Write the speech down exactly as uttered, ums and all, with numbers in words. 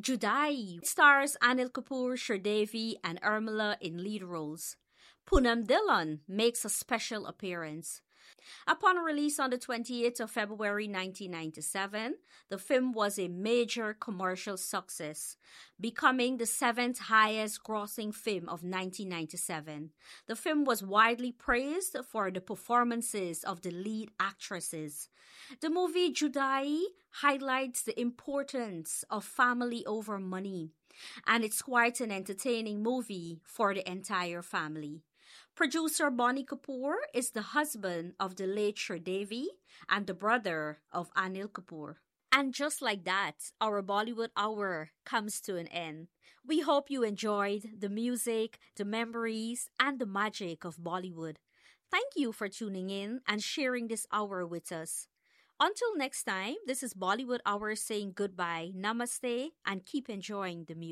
Judai stars Anil Kapoor, Sridevi, and Urmila in lead roles. Poonam Dillon makes a special appearance. Upon release on the twenty-eighth of February nineteen ninety-seven, the film was a major commercial success, becoming the seventh highest grossing film of nineteen ninety-seven. The film was widely praised for the performances of the lead actresses. The movie Judai highlights the importance of family over money, and it's quite an entertaining movie for the entire family. Producer Bonnie Kapoor is the husband of the late Sridevi and the brother of Anil Kapoor. And just like that, our Bollywood Hour comes to an end. We hope you enjoyed the music, the memories, and the magic of Bollywood. Thank you for tuning in and sharing this hour with us. Until next time, this is Bollywood Hour saying goodbye, namaste, and keep enjoying the music.